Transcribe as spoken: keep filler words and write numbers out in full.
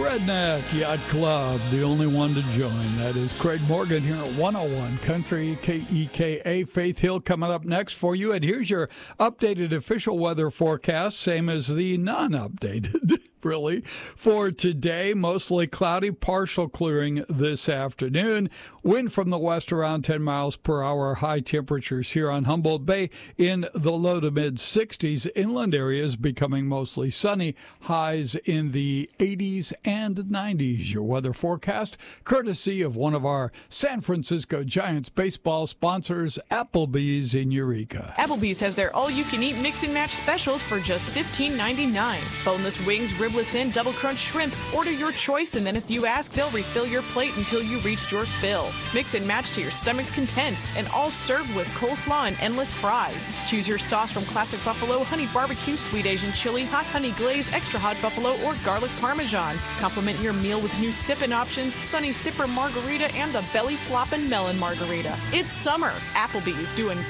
Redneck Yacht Club, the only one to join. That is Craig Morgan here at one oh one Country K E K A. Faith Hill coming up next for you. And here's your updated official weather forecast, same as the non-updated. Really, for today, mostly cloudy, partial clearing this afternoon. Wind from the west around ten miles per hour. High temperatures here on Humboldt Bay in the low to mid sixties. Inland areas becoming mostly sunny. Highs in the eighties and nineties. Your weather forecast, courtesy of one of our San Francisco Giants baseball sponsors, Applebee's in Eureka. Applebee's has their all-you-can-eat mix-and-match specials for just fifteen ninety-nine. Boneless wings, riblets in, double crunch shrimp. Order your choice, and then if you ask, they'll refill your plate until you reach your fill. Mix and match to your stomach's content, and all served with coleslaw and endless fries. Choose your sauce from classic buffalo, honey barbecue, sweet Asian chili, hot honey glaze, extra hot buffalo, or garlic parmesan. Complement your meal with new sippin' options, sunny sipper margarita, and the belly floppin' melon margarita. It's summer. Applebee's doing